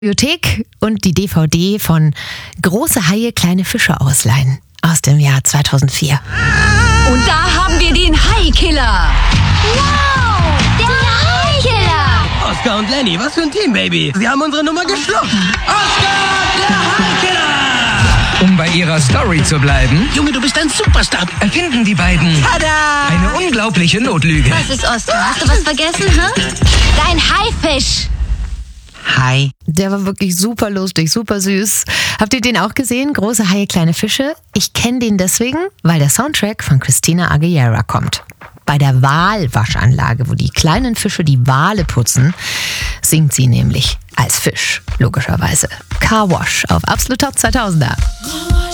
Bibliothek und die DVD von Große Haie, kleine Fische ausleihen aus dem Jahr 2004. Und da haben wir den Haikiller. Wow, der Haikiller! Oskar und Lenny, was für ein Team, Baby. Sie haben unsere Nummer geschluckt. Oskar, der Haikiller! Um bei ihrer Story zu bleiben, Junge, du bist ein Superstar. erfinden die beiden Tada! eine unglaubliche Notlüge. Was ist, Oskar? Hast du was vergessen, hä? Dein Haifisch! Hi. Der war wirklich super lustig, super süß. Habt ihr den auch gesehen? Große Haie, kleine Fische? Ich kenne den deswegen, weil der Soundtrack von Christina Aguilera kommt. Bei der Walwaschanlage, wo die kleinen Fische die Wale putzen, singt sie nämlich als Fisch, logischerweise. Car Wash auf Absolut Top 2000er.